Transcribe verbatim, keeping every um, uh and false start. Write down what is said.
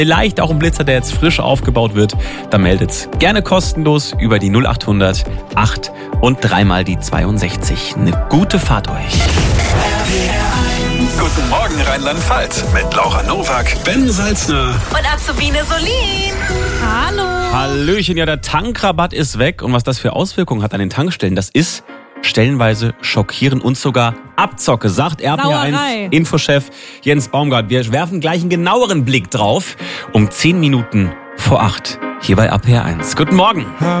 vielleicht auch ein Blitzer, der jetzt frisch aufgebaut wird, dann meldet's gerne kostenlos über die null acht hundert acht und dreimal die zweiundsechzig. Eine gute Fahrt euch. Guten Morgen Rheinland-Pfalz mit Laura Nowak, Ben Salzner und Azubine Solin. Hallo. Hallöchen, ja, der Tankrabatt ist weg und was das für Auswirkungen hat an den Tankstellen, das ist stellenweise schockierend und sogar Abzocke, sagt R P R eins Infochef Jens Baumgart. Wir werfen gleich einen genaueren Blick drauf um zehn Minuten vor acht hier bei R P R eins. Guten Morgen.